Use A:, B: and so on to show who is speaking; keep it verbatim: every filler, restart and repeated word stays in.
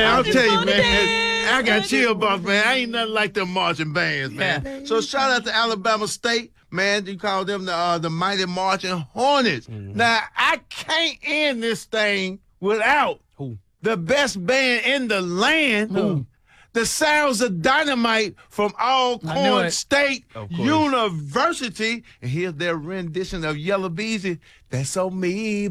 A: Man, I'll
B: just
A: tell you,
B: wanna
A: man.
B: dance.
A: I got chill bumps, man. I ain't nothing like them marching bands, man.
B: Yeah.
A: So shout out to Alabama State, man. You call them the uh, the Mighty Marching Hornets.
B: Mm-hmm.
A: Now, I can't end this thing without
B: Who?
A: the best band in the land.
B: Who?
A: The Sounds of Dynamite from
B: I knew
A: Alcorn
B: it.
A: State
B: Of course.
A: University. And here's their rendition of Yellow Beezy. That's on me.